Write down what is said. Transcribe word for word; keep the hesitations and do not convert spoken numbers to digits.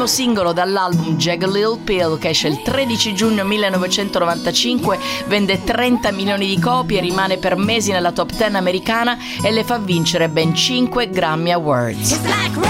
primo singolo dall'album Jag a Little Pill, che esce il tredici giugno millenovecentonovantacinque, vende trenta milioni di copie, rimane per mesi nella top dieci americana e le fa vincere ben cinque Grammy Awards.